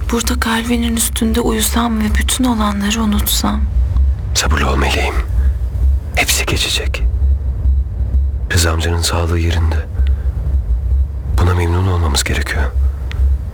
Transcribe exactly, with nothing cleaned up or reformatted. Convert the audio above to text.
Burada kalbinin üstünde uyusam ve bütün olanları unutsam. Sabırlı ol meleğim. Hepsi geçecek. Rıza amcanın sağlığı yerinde. Buna memnun olmamız gerekiyor.